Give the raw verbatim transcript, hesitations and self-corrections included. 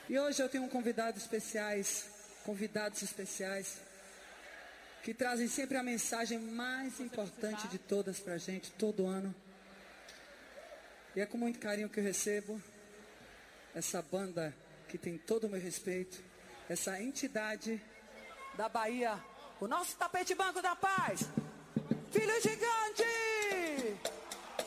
E hoje eu tenho um convidado especiais, convidados especiais, que trazem sempre a mensagem mais importante de todas pra gente, todo ano. E é com muito carinho que eu recebo essa banda que tem todo o meu respeito, essa entidade da Bahia, o nosso Tapete Branco da Paz, Filho Gigante!